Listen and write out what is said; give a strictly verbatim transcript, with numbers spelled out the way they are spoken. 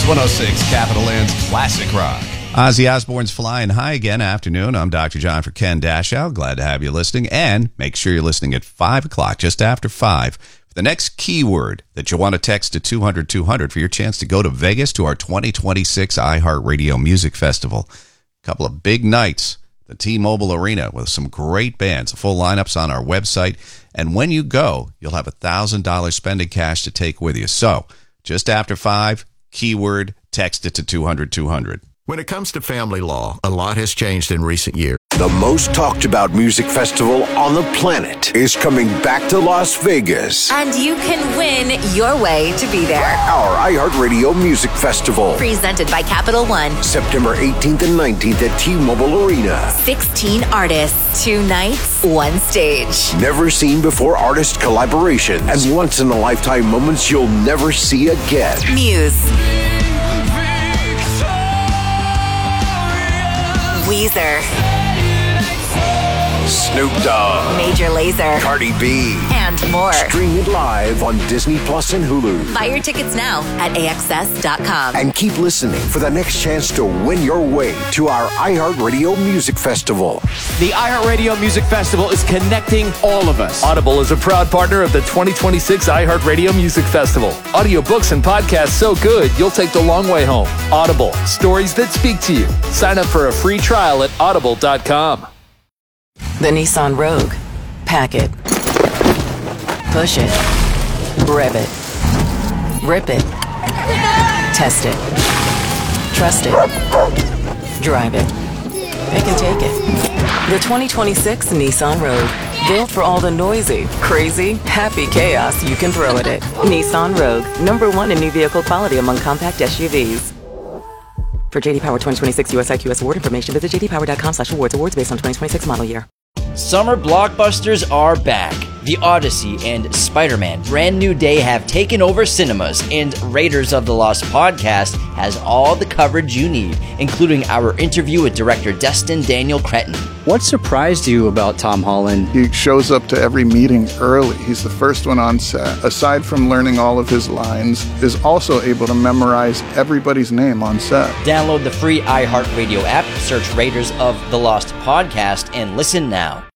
Kicks one oh six, Capital Land's classic rock. Ozzy Osbourne's Flying High again. Afternoon. I'm Doctor John for Ken Dashow. Glad to have you listening. And make sure you're listening at five o'clock, just after five. For the next keyword that you want to text to two hundred two hundred for your chance to go to Vegas to our twenty twenty-six iHeartRadio Music Festival. A couple of big nights. The T-Mobile Arena with some great bands. The full lineup's on our website. And when you go, you'll have one thousand dollars spending cash to take with you. So, just after five, keyword, text it to two hundred two hundred. When it comes to family law, a lot has changed in recent years. The most talked about music festival on the planet is coming back to Las Vegas. And you can win your way to be there. Our iHeartRadio Music Festival. Presented by Capital One. September eighteenth and nineteenth at T-Mobile Arena. sixteen artists, two nights, one stage. Never seen before artist collaborations and once-in-a-lifetime moments you'll never see again. Muse. Weezer. Snoop Dogg. Major Lazer. Cardi B. And more. Stream it live on Disney Plus and Hulu. Buy your tickets now at A X S dot com. And keep listening for the next chance to win your way to our iHeartRadio Music Festival. The iHeartRadio Music Festival is connecting all of us. Audible is a proud partner of the twenty twenty-six iHeartRadio Music Festival. Audiobooks and podcasts so good, you'll take the long way home. Audible, stories that speak to you. Sign up for a free trial at audible dot com. The Nissan Rogue. Pack it. Push it. Rev it. Rip it. Test it. Trust it. Drive it. Pick and take it. The twenty twenty-six Nissan Rogue. Built for all the noisy, crazy, happy chaos you can throw at it. Nissan Rogue. Number one in new vehicle quality among compact S U Vs. For J D Power twenty twenty-six U S I Q S award information, visit j d power dot com slash awards. Awards based on twenty twenty-six model year. Summer blockbusters are back. The Odyssey and Spider-Man Brand New Day have taken over cinemas, and Raiders of the Lost podcast has all the coverage you need, including our interview with director Destin Daniel Cretton. What surprised you about Tom Holland? He shows up to every meeting early. He's the first one on set. Aside from learning all of his lines, is also able to memorize everybody's name on set. Download the free iHeartRadio app, search Raiders of the Lost podcast, and listen now.